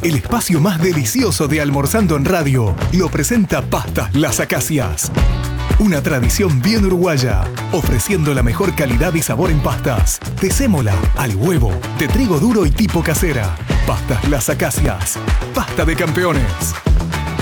El espacio más delicioso de Almorzando en Radio lo presenta Pastas Las Acacias. Una tradición bien uruguaya, ofreciendo la mejor calidad y sabor en pastas. De sémola, al huevo, de trigo duro y tipo casera. Pastas Las Acacias. Pasta de campeones.